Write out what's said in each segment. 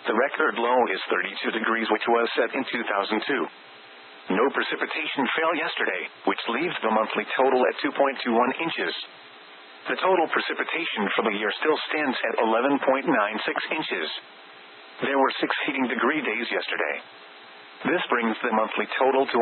The record low is 32 degrees, which was set in 2002. No precipitation fell yesterday, which leaves the monthly total at 2.21 inches. The total precipitation for the year still stands at 11.96 inches. There were 6 heating degree days yesterday. This brings the monthly total to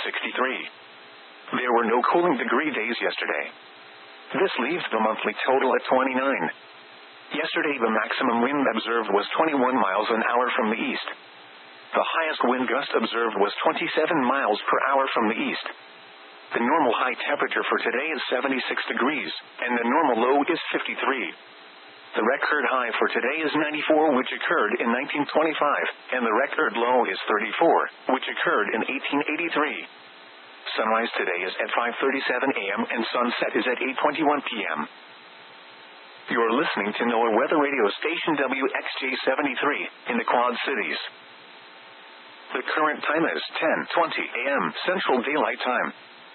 163. There were no cooling degree days yesterday. This leaves the monthly total at 29. Yesterday the maximum wind observed was 21 miles an hour from the east. The highest wind gust observed was 27 miles per hour from the east. The normal high temperature for today is 76 degrees, and the normal low is 53. The record high for today is 94, which occurred in 1925, and the record low is 34, which occurred in 1883. Sunrise today is at 5:37 a.m. and sunset is at 8:21 p.m. You are listening to NOAA Weather Radio Station WXJ-73 in the Quad Cities. The current time is 10:20 a.m. Central Daylight Time.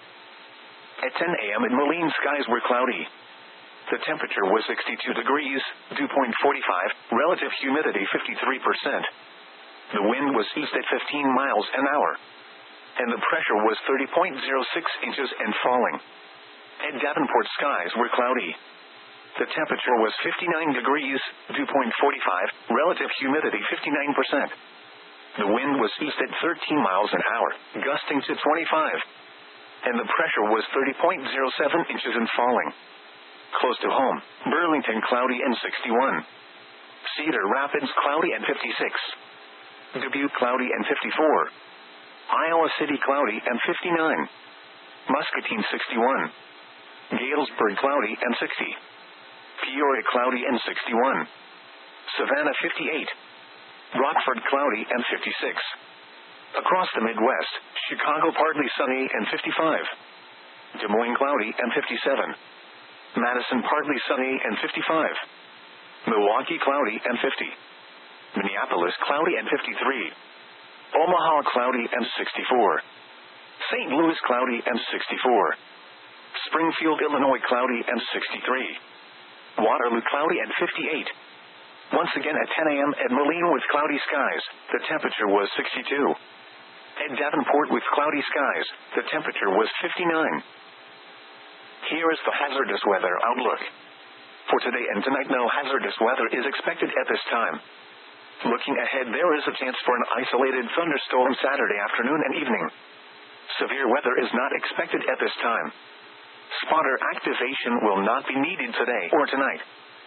At 10 a.m. in Moline, skies were cloudy. The temperature was 62 degrees, dew point 45, relative humidity 53%. The wind was east at 15 miles an hour. And the pressure was 30.06 inches and falling. At Davenport, skies were cloudy. The temperature was 59 degrees, dew point 45, relative humidity 59%. The wind was east at 13 miles an hour, gusting to 25. And the pressure was 30.07 inches and falling. Close to home, Burlington cloudy and 61. Cedar Rapids cloudy and 56. Dubuque cloudy and 54. Iowa City cloudy and 59. Muscatine 61. Galesburg cloudy and 60. Peoria cloudy and 61. Savannah 58. Rockford cloudy and 56. Across the Midwest, Chicago partly sunny and 55. Des Moines cloudy and 57. Madison partly sunny and 55. Milwaukee cloudy and 50. Minneapolis cloudy and 53. Omaha cloudy and 64. St. Louis cloudy and 64. Springfield, Illinois cloudy and 63. Waterloo cloudy and 58. Once again at 10 a.m. at Moline with cloudy skies, the temperature was 62. At Davenport with cloudy skies, the temperature was 59. Here is the hazardous weather outlook. For today and tonight, no hazardous weather is expected at this time. Looking ahead, there is a chance for an isolated thunderstorm Saturday afternoon and evening. Severe weather is not expected at this time. Spotter activation will not be needed today or tonight.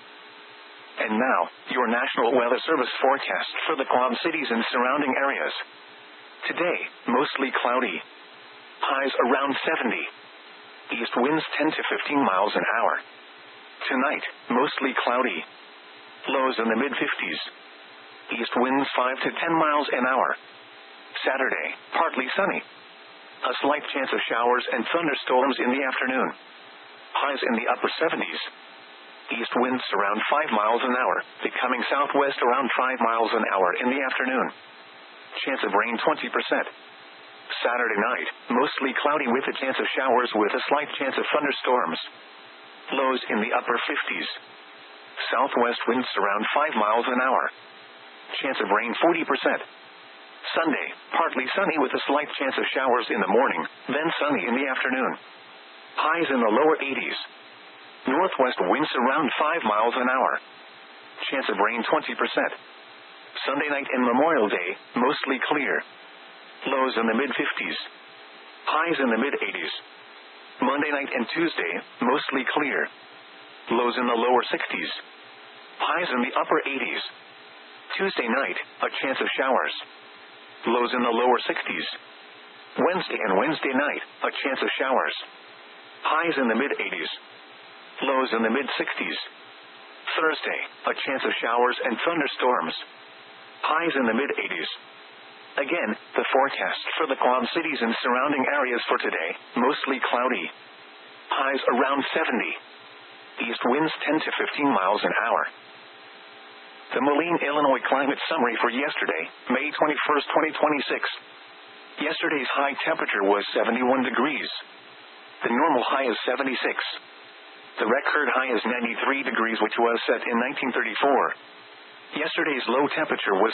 And now, your National Weather Service forecast for the Quad Cities and surrounding areas. Today, mostly cloudy. Highs around 70. East winds 10 to 15 miles an hour. Tonight, mostly cloudy. Lows in the mid-50s. East winds 5 to 10 miles an hour. Saturday, partly sunny. A slight chance of showers and thunderstorms in the afternoon. Highs in the upper 70s. East winds around 5 miles an hour, becoming southwest around 5 miles an hour in the afternoon. Chance of rain 20%. Saturday night, mostly cloudy with a chance of showers with a slight chance of thunderstorms. Lows in the upper 50s. Southwest winds around 5 miles an hour. Chance of rain 40%. Sunday, partly sunny with a slight chance of showers in the morning, then sunny in the afternoon. Highs in the lower 80s. Northwest winds around 5 miles an hour. Chance of rain 20%. Sunday night and Memorial Day, mostly clear. Lows in the mid-50s. Highs in the mid-80s. Monday night and Tuesday, mostly clear. Lows in the lower 60s. Highs in the upper 80s. Tuesday night, a chance of showers. Lows in the lower 60s. Wednesday and Wednesday night, a chance of showers. Highs in the mid-80s. Lows in the mid-60s. Thursday, a chance of showers and thunderstorms. Highs in the mid-80s. Again, the forecast for the Quad Cities and surrounding areas for today, mostly cloudy. Highs around 70. East winds 10 to 15 miles an hour. The Moline, Illinois climate summary for yesterday, May 21st, 2026. Yesterday's high temperature was 71 degrees. The normal high is 76. The record high is 93 degrees, which was set in 1934. Yesterday's low temperature was